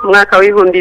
mwaka w'ibihumbi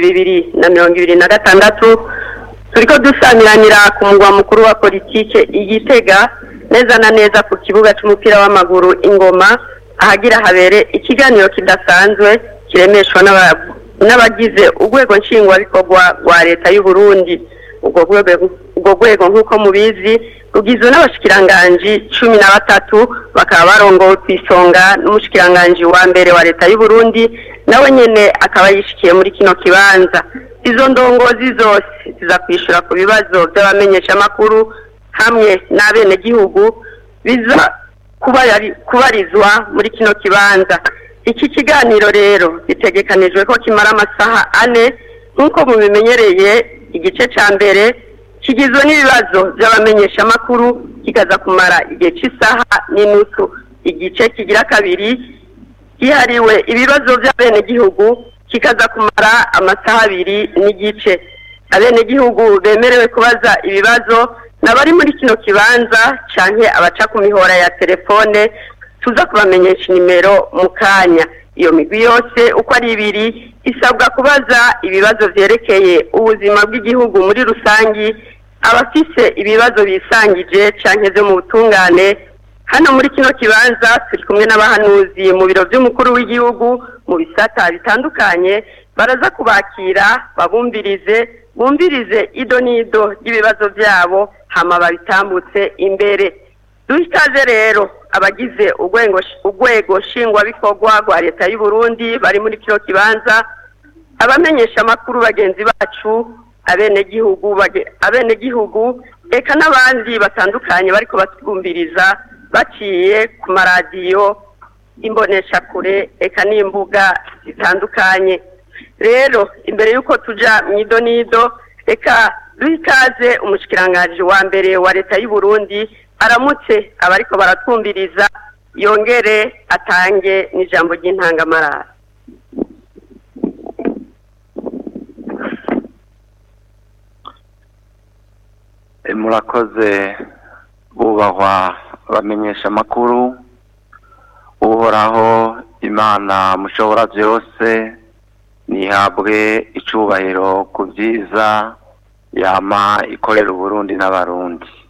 2026 turiko dusamiranira ku mugwa mukuru wa politike Igitega neza na neza ku kibuga c'umupira w'amaguru Ingoma ahagira habere ikiganiro kidasanzwe kiremeshwa n'abagize urwego nshingwabikorwa rwa leta y'u Burundi. Ubwo rwego nk'uko mubizi rugizwe n'abashikiranganji 13 bakaba barongowe kwisonga n'umushikiranganji wa mbere wa leta y'u Burundi nawe nyene akaba yishikiye muri kino kibanza. Izo ndongozi zose ziza kwishura ku bibazo by'abamenyesha makuru hamwe n'abene gihugu biza kubarizwa muri kino kibanza. Iki kiganiro rero gitegekanijwe ko kimara amasaha 4 nkuko mubimenyereye. Igice ca mbere kigizwe n'ibibazo by'abamenyesha makuru kigaza kumara igihe cy'isaha n'inusu. Igice kigira kabiri gihariwe ibibazo by'abene gihugu kikaza kumara amasaha 2 n'igice. Abene gihugu bemerewe kubaza ibibazo nabari muri kino kibanza canke abaca ku mihora ya telefone tuza kubamenyesha nimero mu kanya. Iyo migwi yose uko ari 2 isabwa kubaza ibibazo vyerekeye ubuzima bw'igihugu muri rusangi, abafise ibibazo bisangije canke zo mu butungane. Hano muri kino kibanza turi kumwe n'abahanuzi mu biro by'umukuru w'igihugu mu bisata bitandukanye baraza kubakira bumvirize ido nido y'ibibazo byabo hama babitambutse imbere. Duhitaze rero abagize urwego nshingwabikorwa rwa leta y'u Burundi bari muri kino kibanza, abamenyesha makuru bagenzi bacu, abene gihugu eka n'abandi batandukanye bariko batwumviriza baciye ku maradiyo, imbonesha kure eka n'imbuga zitandukanye. Rero imbere yuko tuja mwido nido eka duhitaze umushikiranganji wa mbere wa leta y'u Burundi aramutse abariko baratwumviriza yongere atange n'ijambo ry'intangamarara. Murakoze bubahwa bamenyesha makuru, uhoraho Imana mushobora byose nihabwe icubahiro ku byiza yama ikorera Uburundi n'abarundi.